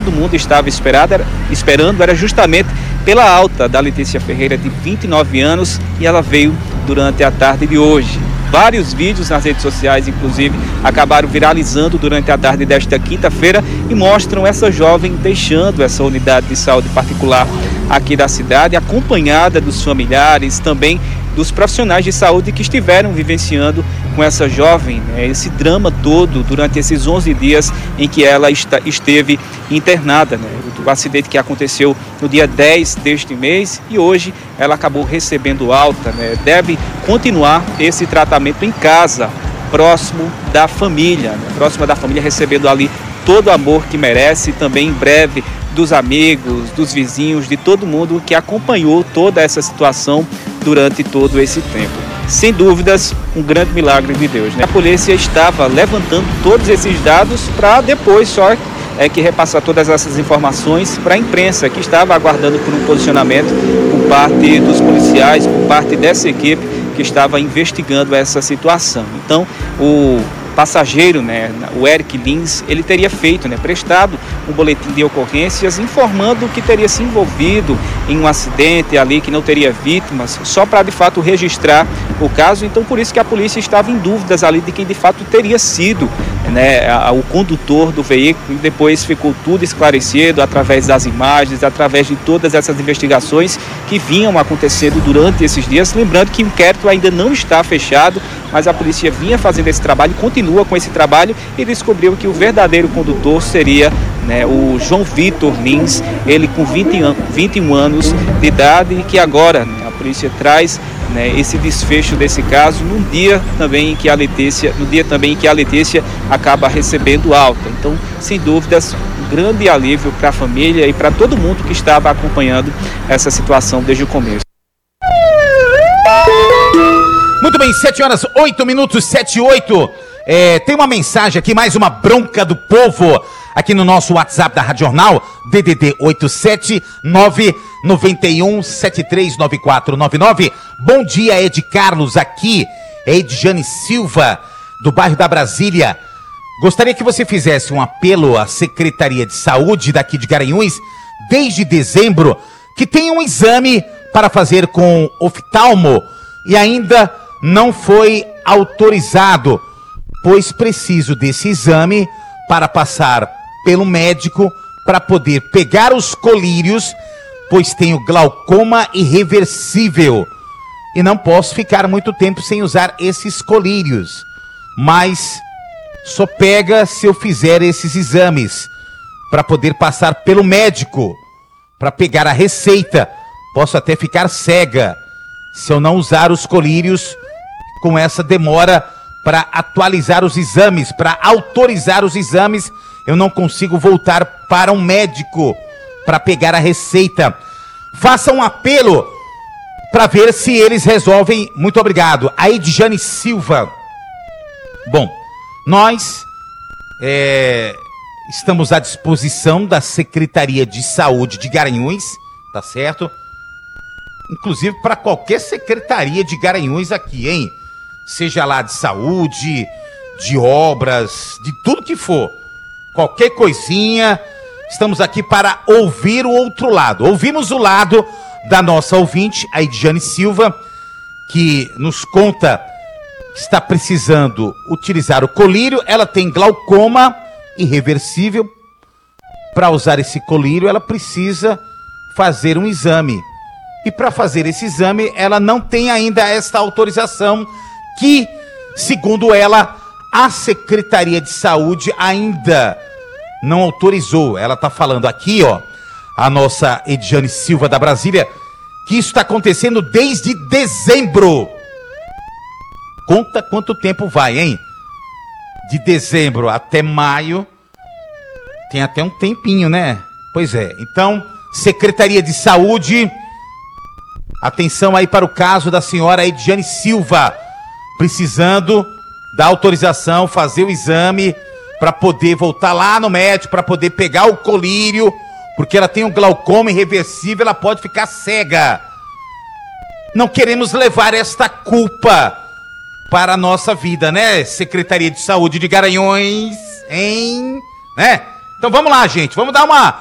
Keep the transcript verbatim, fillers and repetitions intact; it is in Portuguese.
todo mundo estava esperado, era, esperando era justamente pela alta da Letícia Ferreira, de vinte e nove anos, e ela veio durante a tarde de hoje. Vários vídeos nas redes sociais, inclusive, acabaram viralizando durante a tarde desta quinta-feira e mostram essa jovem deixando essa unidade de saúde particular aqui da cidade, acompanhada dos familiares, também dos profissionais de saúde que estiveram vivenciando com essa jovem, né, esse drama todo durante esses onze dias em que ela está, esteve internada, né, o acidente que aconteceu no dia dez deste mês, e hoje ela acabou recebendo alta, né, deve continuar esse tratamento em casa, próximo da família, né, próxima da família, recebendo ali todo o amor que merece, e também em breve dos amigos, dos vizinhos, de todo mundo que acompanhou toda essa situação durante todo esse tempo. Sem dúvidas, um grande milagre de Deus, né? A polícia estava levantando todos esses dados para depois só é, que repassar todas essas informações para a imprensa, que estava aguardando por um posicionamento por parte dos policiais, por parte dessa equipe que estava investigando essa situação. Então, o passageiro, né, o Eric Lins, ele teria feito, né, prestado um boletim de ocorrências informando que teria se envolvido em um acidente ali, que não teria vítimas, só para de fato registrar o caso. Então, por isso que a polícia estava em dúvidas ali de quem de fato teria sido, né, a, o condutor do veículo, e depois ficou tudo esclarecido através das imagens, através de todas essas investigações que vinham acontecendo durante esses dias. Lembrando que o inquérito ainda não está fechado, mas a polícia vinha fazendo esse trabalho, continua com esse trabalho, e descobriu que o verdadeiro condutor seria, né, o João Vitor Lins, ele com vinte, vinte e um anos de idade, e que agora, né, a polícia traz, né, esse desfecho desse caso num dia também em que a Letícia, no dia também em que a Letícia acaba recebendo alta. Então, sem dúvidas, um grande alívio para a família e para todo mundo que estava acompanhando essa situação desde o começo. Muito bem, sete horas, oito minutos, sete e oito. É, tem uma mensagem aqui, mais uma bronca do povo, aqui no nosso WhatsApp da Rádio Jornal, D D D oito sete nove nove um sete três nove quatro nove nove. Bom dia, Ed Carlos, aqui é Edjane Silva, do bairro da Brasília. Gostaria que você fizesse um apelo à Secretaria de Saúde daqui de Garanhuns, desde dezembro, que tem um exame para fazer com oftalmo e ainda não foi autorizado, pois preciso desse exame para passar pelo médico para poder pegar os colírios, pois tenho glaucoma irreversível e não posso ficar muito tempo sem usar esses colírios, mas só pega se eu fizer esses exames para poder passar pelo médico, para pegar a receita. Posso até ficar cega se eu não usar os colírios, com essa demora para atualizar os exames, para autorizar os exames, eu não consigo voltar para um médico para pegar a receita. Faça um apelo para ver se eles resolvem. Muito obrigado. A Edjane Silva. Bom, nós é, estamos à disposição da Secretaria de Saúde de Garanhuns, tá certo? Inclusive para qualquer secretaria de Garanhuns aqui, hein? Seja lá de saúde, de obras, de tudo que for. Qualquer coisinha, estamos aqui para ouvir o outro lado. Ouvimos o lado da nossa ouvinte, a Edjane Silva, que nos conta que está precisando utilizar o colírio. Ela tem glaucoma irreversível. Para usar esse colírio, ela precisa fazer um exame. E para fazer esse exame, ela não tem ainda esta autorização que, segundo ela, a Secretaria de Saúde ainda não autorizou. Ela está falando aqui, ó, a nossa Edjane Silva da Brasília, que isso está acontecendo desde dezembro. Conta quanto tempo vai, hein? De dezembro até maio, tem até um tempinho, né? Pois é, então, Secretaria de Saúde, atenção aí para o caso da senhora Edjane Silva, precisando da autorização, fazer o exame para poder voltar lá no médico, para poder pegar o colírio, porque ela tem um glaucoma irreversível, ela pode ficar cega. Não queremos levar esta culpa para a nossa vida, né? Secretaria de Saúde de Garanhuns, hein? Né? Então vamos lá, gente. Vamos dar uma,